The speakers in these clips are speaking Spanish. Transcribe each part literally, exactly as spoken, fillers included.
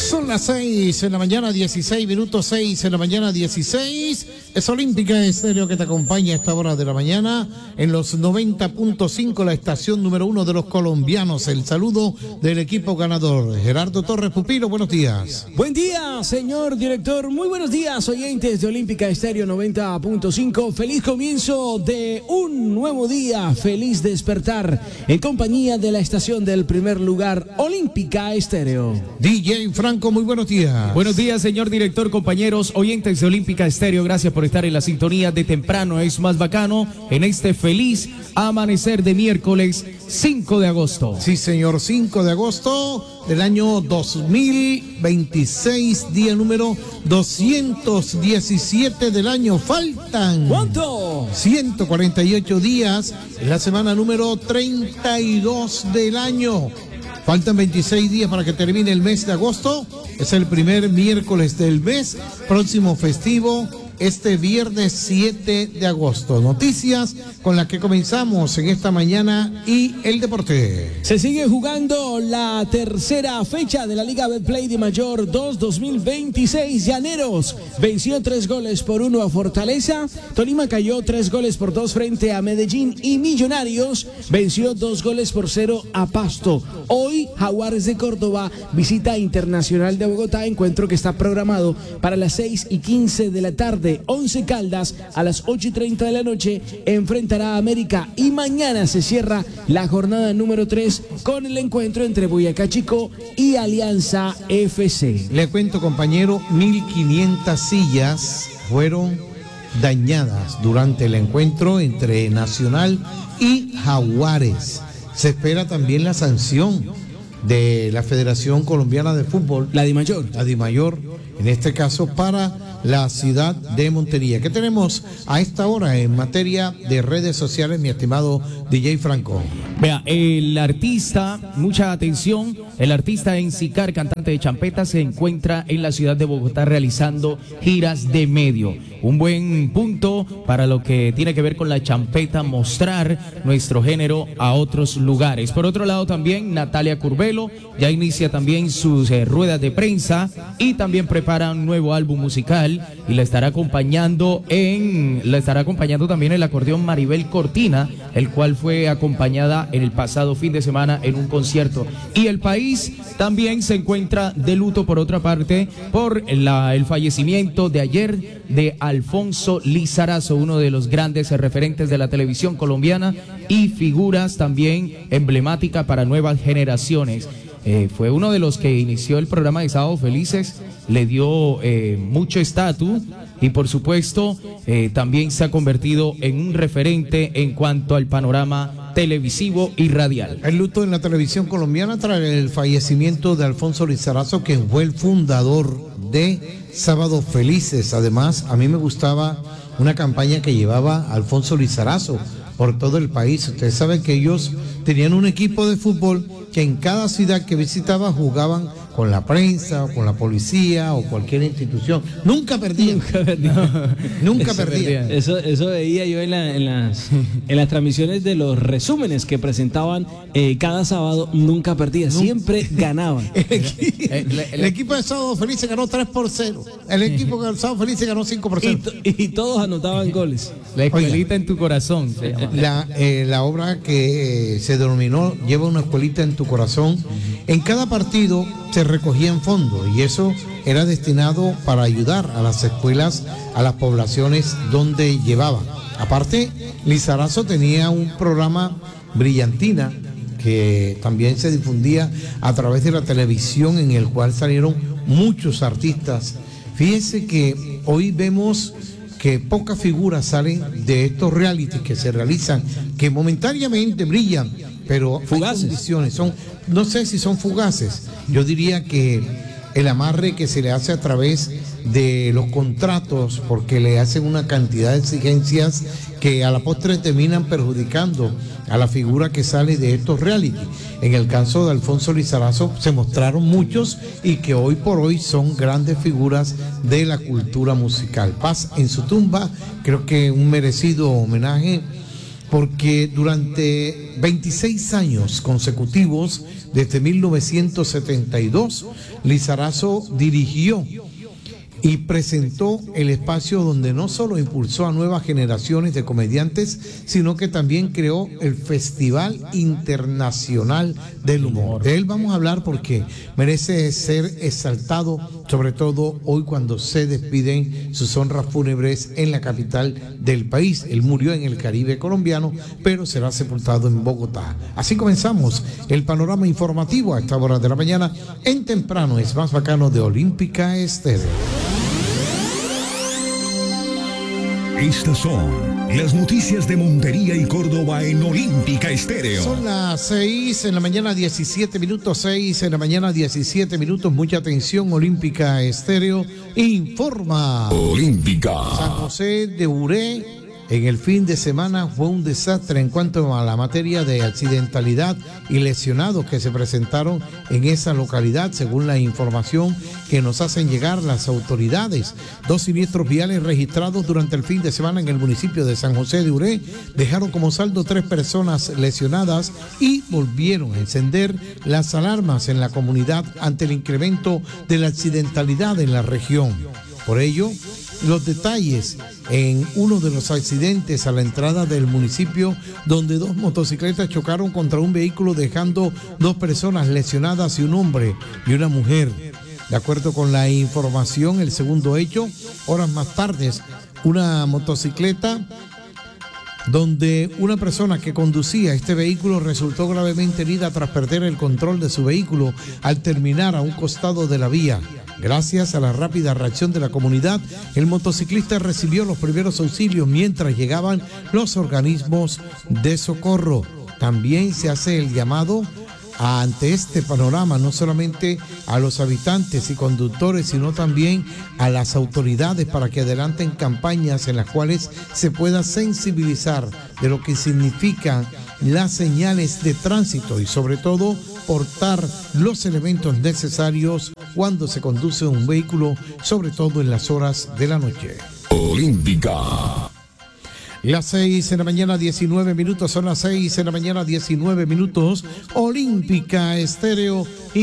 Son las seis en la mañana, dieciséis minutos, seis en la mañana, dieciséis. Es Olímpica Estéreo que te acompaña a esta hora de la mañana en los noventa punto cinco, la estación número uno de los colombianos. El saludo del equipo ganador. Gerardo Torres Pupilo, buenos días. Buen día, señor director. Muy buenos días, oyentes de Olímpica Estéreo noventa punto cinco. Feliz comienzo de un nuevo día. Feliz despertar en compañía de la estación del primer lugar, Olímpica Estéreo. D J Franco, muy buenos días. Buenos días, señor director, compañeros, oyentes de Olímpica Estéreo. Gracias por estar en la sintonía de temprano. Es más bacano en este feliz amanecer de miércoles cinco de agosto. Sí, señor, cinco de agosto del año dos mil veintiséis, día número doscientos diecisiete del año. Faltan ¿cuánto? ciento cuarenta y ocho días, en la semana número treinta y dos del año. Faltan veintiséis días para que termine el mes de agosto. Es el primer miércoles del mes, próximo festivo, este viernes siete de agosto. Noticias con las que comenzamos en esta mañana y el deporte. Se sigue jugando la tercera fecha de la Liga Betplay de Mayor dos dos mil veintiséis. Llaneros venció tres goles por uno a Fortaleza. Tolima cayó tres goles por dos frente a Medellín y Millonarios venció dos goles por cero a Pasto. Hoy Jaguares de Córdoba visita Internacional de Bogotá, encuentro que está programado para las seis y quince de la tarde. Once Caldas a las ocho y treinta de la noche enfrentará a América y mañana se cierra la jornada número tres con el encuentro entre Boyacá Chico y Alianza F C. Le cuento, compañero, mil quinientas sillas fueron dañadas durante el encuentro entre Nacional y Jaguares. Se espera también la sanción de la Federación Colombiana de Fútbol, la DIMAYOR, la DIMAYOR, en este caso para la ciudad de Montería. ¿Qué tenemos a esta hora en materia de redes sociales, mi estimado D J Franco? Vea, el artista, mucha atención, el artista Enzicar, cantante de champeta, se encuentra en la ciudad de Bogotá realizando giras de medio. Un buen punto para lo que tiene que ver con la champeta, mostrar nuestro género a otros lugares. Por otro lado también Natalia Curbelo ya inicia también sus eh, ruedas de prensa y también prepara un nuevo álbum musical y la estará acompañando en, la estará acompañando también el acordeón Maribel Cortina, el cual fue acompañada en el pasado fin de semana en un concierto. Y el país también se encuentra de luto, por otra parte, por la, el fallecimiento de ayer de Alfonso Lizarazo, uno de los grandes referentes de la televisión colombiana y figuras también emblemática para nuevas generaciones. Eh, fue uno de los que inició el programa de Sábado Felices, le dio eh, mucho estatus y por supuesto eh, también se ha convertido en un referente en cuanto al panorama televisivo y radial. El luto en la televisión colombiana tras el fallecimiento de Alfonso Lizarazo, quien fue el fundador de Sábado Felices. Además, a mí me gustaba una campaña que llevaba Alfonso Lizarazo por todo el país. Ustedes saben que ellos tenían un equipo de fútbol que en cada ciudad que visitaba jugaban con la prensa o con la policía o cualquier institución. Nunca perdían. Nunca perdían. Nunca perdían. Eso, eso veía yo en, la, en, las, en las transmisiones de los resúmenes que presentaban eh, cada sábado. Nunca perdían, siempre ganaban. El, equi el, el, el equipo de Sábado Felices ganó tres por cero. El equipo de Sábado Felices ganó cinco por cero. Y, y todos anotaban goles. La escuelita en tu corazón se llama. La, eh, la obra que eh, se denominó Lleva una escuelita en tu corazón. En cada partido se recogían fondos y eso era destinado para ayudar a las escuelas, a las poblaciones donde llevaban. Aparte, Lizarazo tenía un programa Brillantina que también se difundía a través de la televisión, en el cual salieron muchos artistas. Fíjense que hoy vemos que pocas figuras salen de estos realities que se realizan, que momentáneamente brillan, pero fugaces. Hay condiciones, son, no sé si son fugaces. Yo diría que el amarre que se le hace a través de los contratos, porque le hacen una cantidad de exigencias que a la postre terminan perjudicando a la figura que sale de estos reality. En el caso de Alfonso Lizarazo se mostraron muchos y que hoy por hoy son grandes figuras de la cultura musical. Paz en su tumba, creo que un merecido homenaje, porque durante veintiséis años consecutivos desde mil novecientos setenta y dos. Lizarazo dirigió y presentó el espacio donde no solo impulsó a nuevas generaciones de comediantes, sino que también creó el Festival Internacional del Humor. De él vamos a hablar porque merece ser exaltado, sobre todo hoy cuando se despiden sus honras fúnebres en la capital del país. Él murió en el Caribe colombiano, pero será sepultado en Bogotá. Así comenzamos el panorama informativo a esta hora de la mañana en Temprano es Más Bacano de Olímpica Estéreo. Estas son las noticias de Montería y Córdoba en Olímpica Estéreo. Son las seis en la mañana, diecisiete minutos, seis en la mañana, diecisiete minutos. Mucha atención, Olímpica Estéreo informa. Olímpica. San José de Uré. En el fin de semana fue un desastre en cuanto a la materia de accidentalidad y lesionados que se presentaron en esa localidad, según la información que nos hacen llegar las autoridades. Dos siniestros viales registrados durante el fin de semana en el municipio de San José de Uré dejaron como saldo tres personas lesionadas y volvieron a encender las alarmas en la comunidad ante el incremento de la accidentalidad en la región. Por ello, los detalles en uno de los accidentes a la entrada del municipio, donde dos motocicletas chocaron contra un vehículo dejando dos personas lesionadas y un hombre y una mujer. De acuerdo con la información, el segundo hecho, horas más tarde, una motocicleta donde una persona que conducía este vehículo resultó gravemente herida tras perder el control de su vehículo al terminar a un costado de la vía. Gracias a la rápida reacción de la comunidad, el motociclista recibió los primeros auxilios mientras llegaban los organismos de socorro. También se hace el llamado ante este panorama, no solamente a los habitantes y conductores, sino también a las autoridades para que adelanten campañas en las cuales se pueda sensibilizar de lo que significan las señales de tránsito y sobre todo portar los elementos necesarios cuando se conduce un vehículo, sobre todo en las horas de la noche. Olímpica. Las seis en la mañana, diecinueve minutos, son las seis en la mañana, diecinueve minutos. Olímpica Estéreo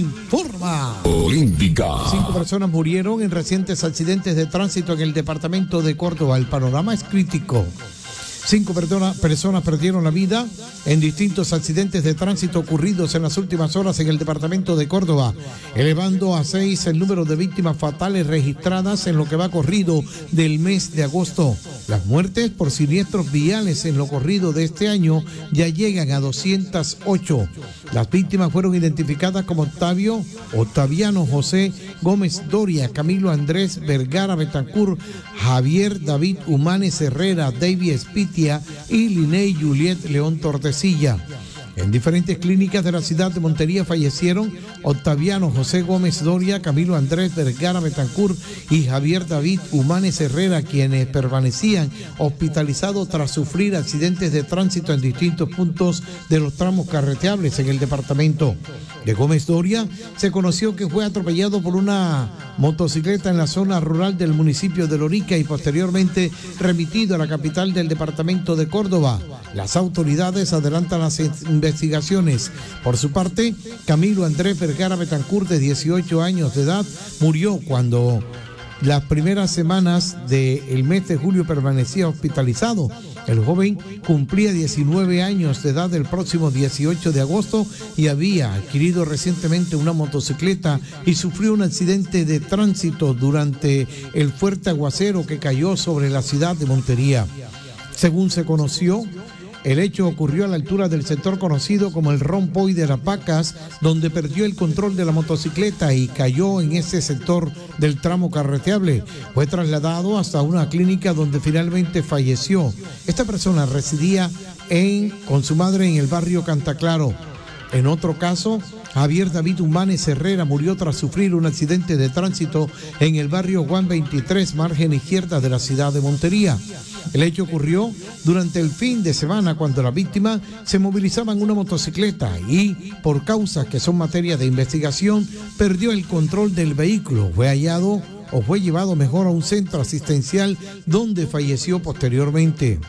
informa. Olímpica. Cinco personas murieron en recientes accidentes de tránsito en el departamento de Córdoba. El panorama es crítico. Cinco personas perdieron la vida en distintos accidentes de tránsito ocurridos en las últimas horas en el departamento de Córdoba, elevando a seis el número de víctimas fatales registradas en lo que va corrido del mes de agosto. Las muertes por siniestros viales en lo corrido de este año ya llegan a doscientas ocho. Las víctimas fueron identificadas como Octavio, Octaviano José Gómez Doria, Camilo Andrés Vergara Betancur, Javier David Humanes Herrera, David Spitia y Liney Juliet León Tortecilla. En diferentes clínicas de la ciudad de Montería fallecieron Octaviano José Gómez Doria, Camilo Andrés Vergara Betancur y Javier David Humanes Herrera, quienes permanecían hospitalizados tras sufrir accidentes de tránsito en distintos puntos de los tramos carreteables en el departamento. De Gómez Doria se conoció que fue atropellado por una motocicleta en la zona rural del municipio de Lorica y posteriormente remitido a la capital del departamento de Córdoba. Las autoridades adelantan las investigaciones. Por su parte, Camilo Andrés Vergara Betancur, de dieciocho años de edad, murió cuando las primeras semanas del mes de julio permanecía hospitalizado. El joven cumplía diecinueve años de edad el próximo dieciocho de agosto y había adquirido recientemente una motocicleta y sufrió un accidente de tránsito durante el fuerte aguacero que cayó sobre la ciudad de Montería. Según se conoció, el hecho ocurrió a la altura del sector conocido como el Rompoy de las Pacas, donde perdió el control de la motocicleta y cayó en ese sector del tramo carreteable. Fue trasladado hasta una clínica donde finalmente falleció. Esta persona residía en, con su madre en el barrio Cantaclaro. En otro caso, Javier David Humanes Herrera murió tras sufrir un accidente de tránsito en el barrio Juan veintitrés, margen izquierda de la ciudad de Montería. El hecho ocurrió durante el fin de semana cuando la víctima se movilizaba en una motocicleta y, por causas que son materia de investigación, perdió el control del vehículo. Fue hallado o fue llevado mejor a un centro asistencial donde falleció posteriormente.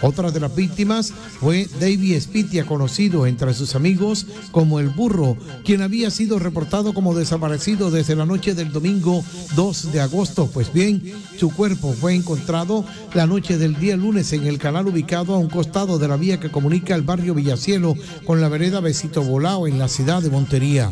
Otra de las víctimas fue David Spitia, conocido entre sus amigos como el Burro, quien había sido reportado como desaparecido desde la noche del domingo dos de agosto. Pues bien, su cuerpo fue encontrado la noche del día lunes en el canal ubicado a un costado de la vía que comunica el barrio Villacielo con la vereda Besito Bolao en la ciudad de Montería.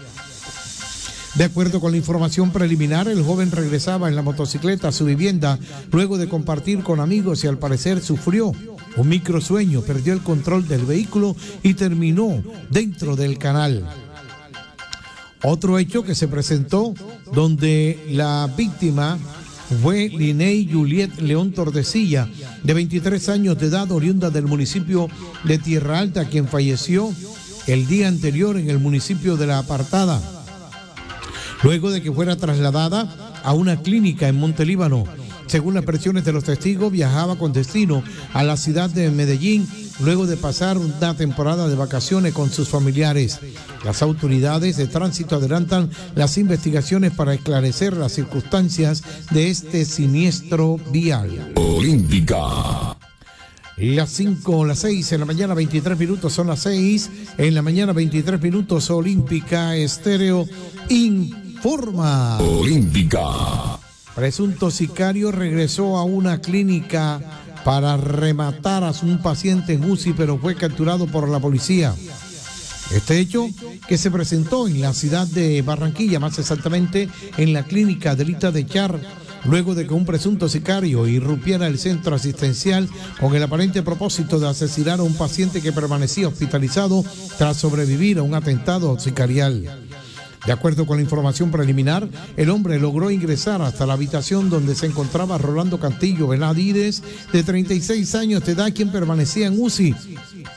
De acuerdo con la información preliminar, el joven regresaba en la motocicleta a su vivienda luego de compartir con amigos y al parecer sufrió un microsueño, perdió el control del vehículo y terminó dentro del canal. Otro hecho que se presentó donde la víctima fue Linei Juliet León Tordesilla, de veintitrés años de edad, oriunda del municipio de Tierra Alta, quien falleció el día anterior en el municipio de La Apartada, luego de que fuera trasladada a una clínica en Montelíbano. Según las versiones de los testigos, viajaba con destino a la ciudad de Medellín, luego de pasar una temporada de vacaciones con sus familiares. Las autoridades de tránsito adelantan las investigaciones para esclarecer las circunstancias de este siniestro vial. Olímpica. Las cinco, las seis en la mañana, veintitrés minutos, son las seis en la mañana, veintitrés minutos. Olímpica Estéreo informa. Olímpica. Presunto sicario regresó a una clínica para rematar a un paciente en U C I, pero fue capturado por la policía. Este hecho que se presentó en la ciudad de Barranquilla, más exactamente en la clínica Adelita de Char, luego de que un presunto sicario irrumpiera el centro asistencial con el aparente propósito de asesinar a un paciente que permanecía hospitalizado tras sobrevivir a un atentado sicarial. De acuerdo con la información preliminar, el hombre logró ingresar hasta la habitación donde se encontraba Rolando Cantillo Benavides, de treinta y seis años de edad, quien permanecía en U C I,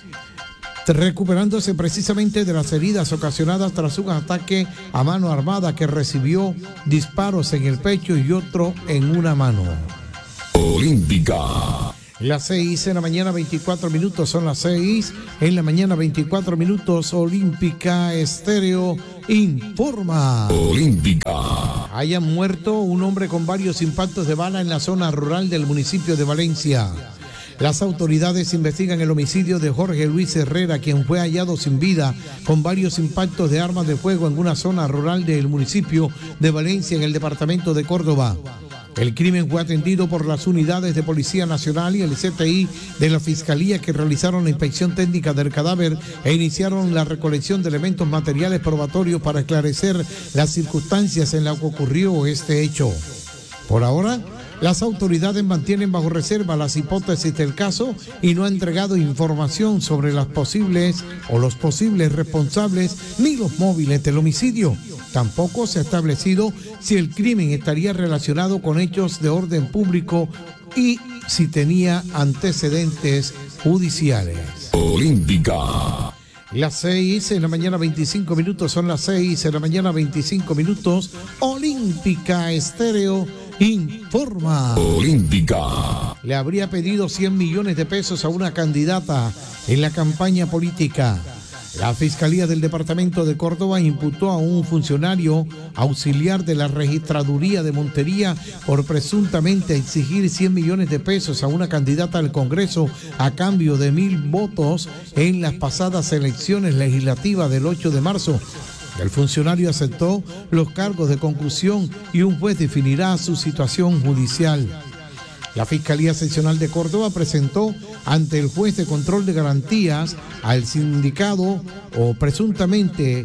recuperándose precisamente de las heridas ocasionadas tras un ataque a mano armada que recibió disparos en el pecho y otro en una mano. Olímpica. Las seis en la mañana, veinticuatro minutos, son las seis en la mañana, veinticuatro minutos. Olímpica Estéreo informa. Olímpica. Haya muerto un hombre con varios impactos de bala en la zona rural del municipio de Valencia. Las autoridades investigan el homicidio de Jorge Luis Herrera, quien fue hallado sin vida con varios impactos de armas de fuego en una zona rural del municipio de Valencia, en el departamento de Córdoba. El crimen fue atendido por las unidades de Policía Nacional y el C T I de la Fiscalía, que realizaron la inspección técnica del cadáver e iniciaron la recolección de elementos materiales probatorios para esclarecer las circunstancias en las que ocurrió este hecho. Por ahora, las autoridades mantienen bajo reserva las hipótesis del caso y no han entregado información sobre las posibles o los posibles responsables ni los móviles del homicidio. Tampoco se ha establecido si el crimen estaría relacionado con hechos de orden público y si tenía antecedentes judiciales. Olímpica. Las seis en la mañana, veinticinco minutos, son las seis en la mañana, veinticinco minutos. Olímpica Estéreo informa. Olímpica. Le habría pedido cien millones de pesos a una candidata en la campaña política. La Fiscalía del Departamento de Córdoba imputó a un funcionario auxiliar de la Registraduría de Montería por presuntamente exigir cien millones de pesos a una candidata al Congreso a cambio de mil votos en las pasadas elecciones legislativas del ocho de marzo. El funcionario aceptó los cargos de conclusión y un juez definirá su situación judicial. La Fiscalía Seccional de Córdoba presentó ante el juez de control de garantías al sindicado o presuntamente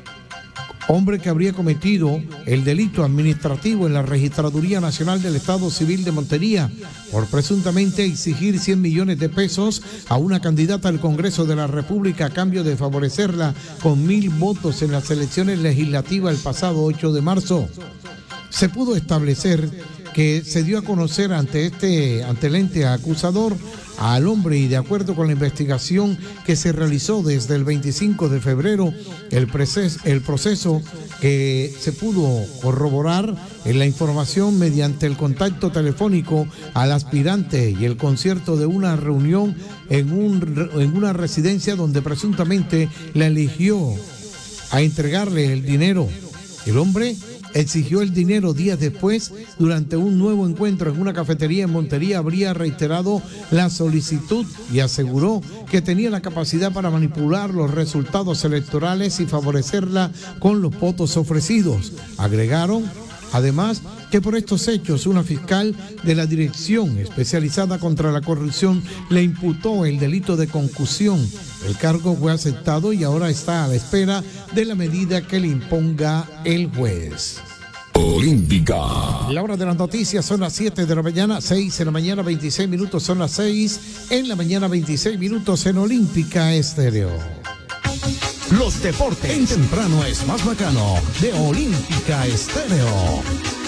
hombre que habría cometido el delito administrativo en la Registraduría Nacional del Estado Civil de Montería por presuntamente exigir cien millones de pesos a una candidata al Congreso de la República a cambio de favorecerla con mil votos en las elecciones legislativas el pasado ocho de marzo. Se pudo establecer que se dio a conocer ante este ante el ente acusador al hombre, y de acuerdo con la investigación que se realizó desde el veinticinco de febrero, el proceso, el proceso que se pudo corroborar en la información mediante el contacto telefónico al aspirante y el concierto de una reunión en, un, en una residencia donde presuntamente la eligió a entregarle el dinero. El hombre exigió el dinero días después. Durante un nuevo encuentro en una cafetería en Montería, habría reiterado la solicitud y aseguró que tenía la capacidad para manipular los resultados electorales y favorecerla con los votos ofrecidos. Agregaron, además, que por estos hechos una fiscal de la Dirección Especializada contra la Corrupción le imputó el delito de concusión. El cargo fue aceptado y ahora está a la espera de la medida que le imponga el juez. Olímpica. La hora de las noticias son las siete de la mañana, seis de la mañana, veintiséis minutos, son las seis en la mañana, veintiséis minutos en Olímpica Estéreo. Los deportes en temprano es más bacano de Olímpica Estéreo.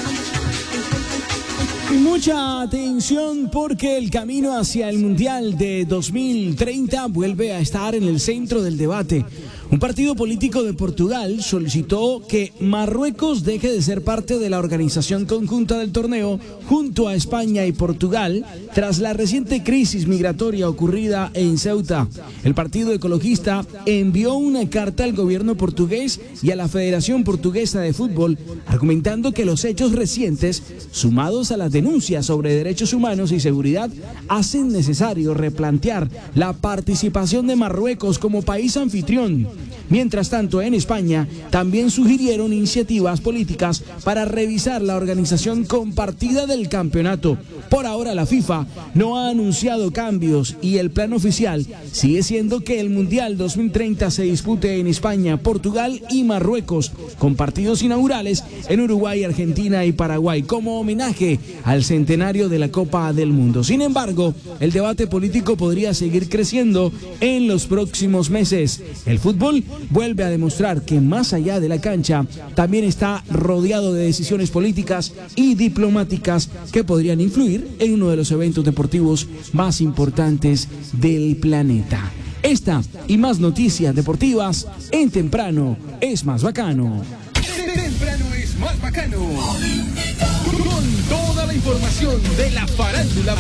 Y mucha atención porque el camino hacia el Mundial de dos mil treinta vuelve a estar en el centro del debate. Un partido político de Portugal solicitó que Marruecos deje de ser parte de la organización conjunta del torneo junto a España y Portugal tras la reciente crisis migratoria ocurrida en Ceuta. El partido ecologista envió una carta al gobierno portugués y a la Federación Portuguesa de Fútbol argumentando que los hechos recientes, sumados a las denuncias sobre derechos humanos y seguridad, hacen necesario replantear la participación de Marruecos como país anfitrión. Mientras tanto, en España también sugirieron iniciativas políticas para revisar la organización compartida del campeonato. Por ahora la FIFA no ha anunciado cambios y el plan oficial sigue siendo que el Mundial dos mil treinta se dispute en España, Portugal y Marruecos, con partidos inaugurales en Uruguay, Argentina y Paraguay, como homenaje al centenario de la Copa del Mundo. Sin embargo, el debate político podría seguir creciendo en los próximos meses. El fútbol vuelve a demostrar que más allá de la cancha también está rodeado de decisiones políticas y diplomáticas que podrían influir en uno de los eventos deportivos más importantes del planeta. Esta y más noticias deportivas en Temprano es más bacano. Temprano es más bacano. Con toda la información de la farándula.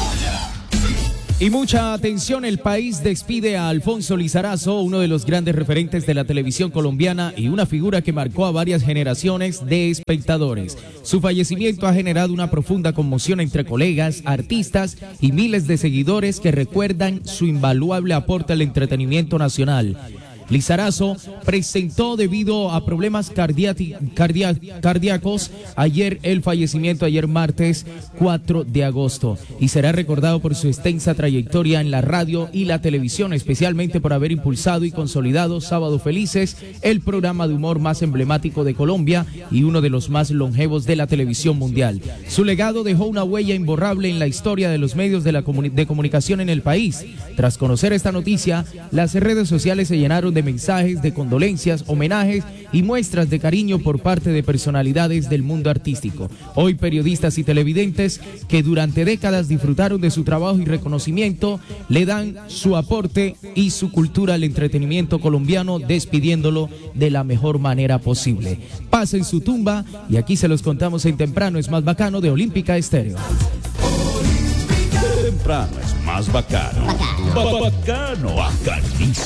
Y mucha atención, el país despide a Alfonso Lizarazo, uno de los grandes referentes de la televisión colombiana y una figura que marcó a varias generaciones de espectadores. Su fallecimiento ha generado una profunda conmoción entre colegas, artistas y miles de seguidores que recuerdan su invaluable aporte al entretenimiento nacional. Lizarazo presentó debido a problemas cardíacos ayer el fallecimiento, ayer martes cuatro de agosto, y será recordado por su extensa trayectoria en la radio y la televisión, especialmente por haber impulsado y consolidado Sábado Felices, el programa de humor más emblemático de Colombia y uno de los más longevos de la televisión mundial. Su legado dejó una huella imborrable en la historia de los medios de, la comuni- de comunicación en el país. Tras conocer esta noticia, las redes sociales se llenaron de de mensajes de condolencias, homenajes y muestras de cariño por parte de personalidades del mundo artístico. Hoy periodistas y televidentes que durante décadas disfrutaron de su trabajo y reconocimiento le dan su aporte y su cultura al entretenimiento colombiano, despidiéndolo de la mejor manera posible. Paz en su tumba, y aquí se los contamos en Temprano es más bacano de Olímpica Estéreo. Temprano es más bacano. Bacano. Bacano. Bacanísimo.